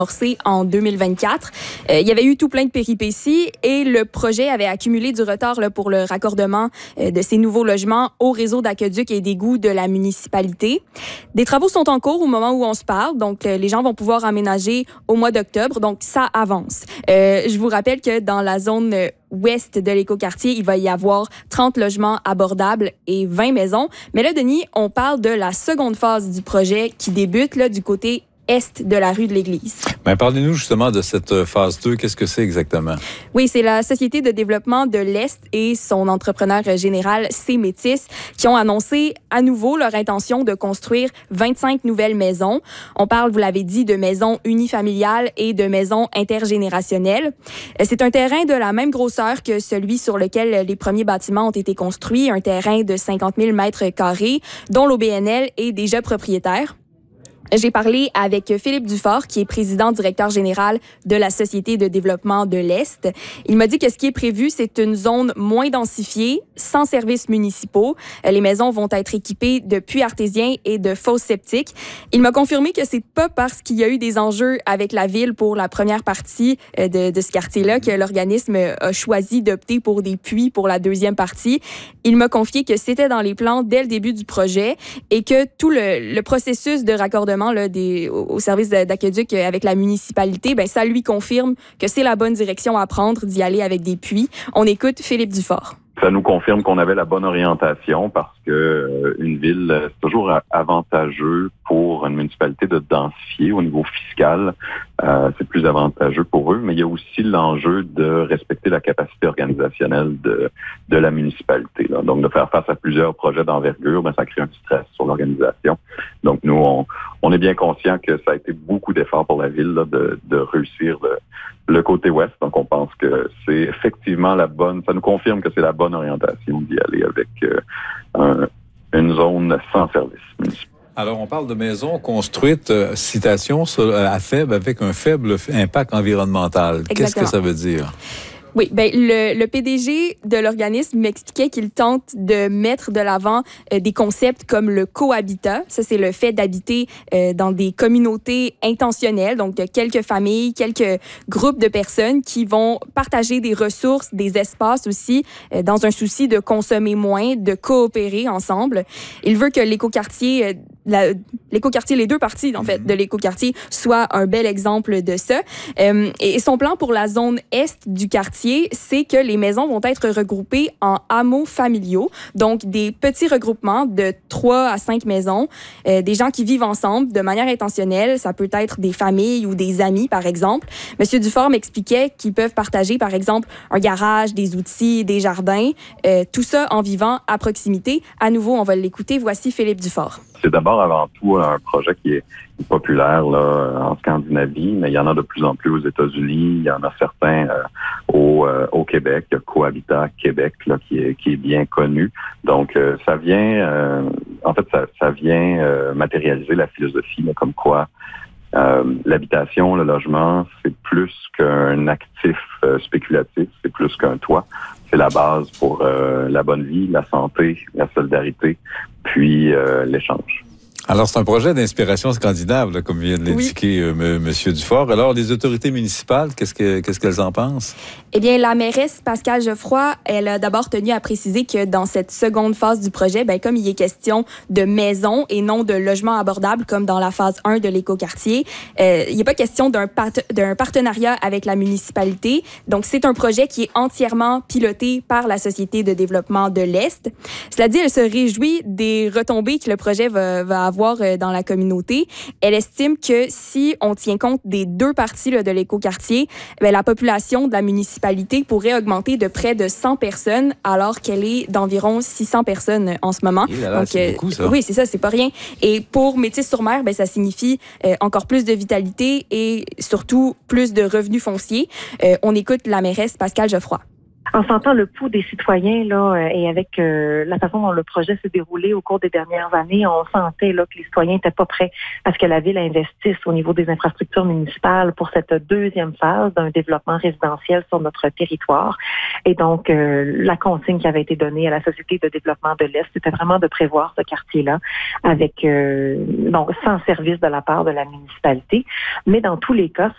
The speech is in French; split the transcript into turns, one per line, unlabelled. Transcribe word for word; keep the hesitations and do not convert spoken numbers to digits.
en deux mille vingt-quatre. Euh, il y avait eu tout plein de péripéties et le projet avait accumulé du retard là, pour le raccordement euh, de ces nouveaux logements au réseau d'aqueduc et d'égouts de la municipalité. Des travaux sont en cours au moment où on se parle, donc euh, les gens vont pouvoir aménager au mois d'octobre, donc ça avance. Euh, je vous rappelle que dans la zone euh, ouest de l'écoquartier, il va y avoir trente logements abordables et vingt maisons. Mais là, Denis, on parle de la seconde phase du projet qui débute là, du côté est de la rue de l'Église.
Bien, parlez-nous justement de cette phase deux. Qu'est-ce que c'est exactement?
Oui, c'est la Société de développement de l'Est et son entrepreneur général, C-Métis, qui ont annoncé à nouveau leur intention de construire vingt-cinq nouvelles maisons. On parle, vous l'avez dit, de maisons unifamiliales et de maisons intergénérationnelles. C'est un terrain de la même grosseur que celui sur lequel les premiers bâtiments ont été construits, un terrain de cinquante mille mètres carrés, dont l'O B N L est déjà propriétaire. J'ai parlé avec Philippe Dufort, qui est président-directeur général de la Société de développement de l'Est. Il m'a dit que ce qui est prévu, c'est une zone moins densifiée, sans services municipaux. Les maisons vont être équipées de puits artésiens et de fosses septiques. Il m'a confirmé que c'est pas parce qu'il y a eu des enjeux avec la ville pour la première partie de, de ce quartier-là que l'organisme a choisi d'opter pour des puits pour la deuxième partie. Il m'a confié que c'était dans les plans dès le début du projet et que tout le, le processus de raccordement Là, des, au service d'aqueduc avec la municipalité, ben, ça lui confirme que c'est la bonne direction à prendre d'y aller avec des puits. On écoute Philippe Dufort.
Ça nous confirme qu'on avait la bonne orientation parce que euh, une ville, c'est toujours avantageux pour une municipalité de densifier au niveau fiscal. Euh, c'est plus avantageux pour eux, mais il y a aussi l'enjeu de respecter la capacité organisationnelle de, de la municipalité. Là. Donc, de faire face à plusieurs projets d'envergure, ben, ça crée un stress sur l'organisation. Donc, nous, on, on est bien conscient que ça a été beaucoup d'efforts pour la ville là, de, de réussir le, le côté ouest. Donc, on pense que c'est effectivement la bonne, ça nous confirme que c'est la bonne orientation d'y aller avec euh, un, une zone sans service municipal.
Alors, on parle de maisons construites, euh, citation, à faible, avec un faible impact environnemental.
Exactement.
Qu'est-ce que ça veut dire?
Oui, ben le, le P D G de l'organisme m'expliquait qu'il tente de mettre de l'avant euh, des concepts comme le cohabitat. Ça, c'est le fait d'habiter euh, dans des communautés intentionnelles, donc de quelques familles, quelques groupes de personnes qui vont partager des ressources, des espaces aussi, euh, dans un souci de consommer moins, de coopérer ensemble. Il veut que l'écoquartier, euh, la, l'écoquartier, les deux parties en fait de l'écoquartier soient un bel exemple de ça. Euh, et son plan pour la zone est du quartier, c'est que les maisons vont être regroupées en hameaux familiaux, donc des petits regroupements de trois à cinq maisons, euh, des gens qui vivent ensemble de manière intentionnelle. Ça peut être des familles ou des amis, par exemple. Monsieur Dufort m'expliquait qu'ils peuvent partager, par exemple, un garage, des outils, des jardins, euh, tout ça en vivant à proximité. À nouveau, on va l'écouter. Voici Philippe Dufort.
C'est d'abord avant tout un projet qui est populaire là, en Scandinavie, mais il y en a de plus en plus aux États-Unis, il y en a certains euh, au, euh, au Québec, il y a Cohabitat Québec là, qui est qui est bien connu. Donc euh, ça vient euh, en fait ça, ça vient euh, matérialiser la philosophie là, comme quoi euh, l'habitation, le logement, c'est plus qu'un actif euh, spéculatif, c'est plus qu'un toit. C'est la base pour euh, la bonne vie, la santé, la solidarité, puis euh, l'échange.
Alors, c'est un projet d'inspiration scandinave, là, comme vient de l'indiquer oui. euh, M. Dufort. Alors, les autorités municipales, qu'est-ce, que, qu'est-ce qu'elles en pensent?
Eh bien, la mairesse Pascale Geoffroy, elle a d'abord tenu à préciser que dans cette seconde phase du projet, ben, comme il est question de maisons et non de logements abordables, comme dans la phase un de l'écoquartier, euh, il n'y a pas question d'un, part- d'un partenariat avec la municipalité. Donc, c'est un projet qui est entièrement piloté par la Société de développement de l'Est. Cela dit, elle se réjouit des retombées que le projet va, va avoir dans la communauté. Elle estime que si on tient compte des deux parties là, de l'écoquartier, bien, la population de la municipalité pourrait augmenter de près de cent personnes, alors qu'elle est d'environ six cents personnes en ce moment.
Et là, là, Donc, c'est euh, beaucoup, ça.
Oui, c'est ça, c'est pas rien. Et pour Métis-sur-Mer, bien, ça signifie euh, encore plus de vitalité et surtout plus de revenus fonciers. Euh, on écoute la mairesse Pascale Geoffroy.
En sentant le pouls des citoyens là euh, et avec euh, la façon dont le projet s'est déroulé au cours des dernières années, on sentait là que les citoyens n'étaient pas prêts à ce que la ville investisse au niveau des infrastructures municipales pour cette deuxième phase d'un développement résidentiel sur notre territoire. Et donc, euh, la consigne qui avait été donnée à la Société de développement de l'Est, c'était vraiment de prévoir ce quartier-là avec euh, donc sans service de la part de la municipalité. Mais dans tous les cas,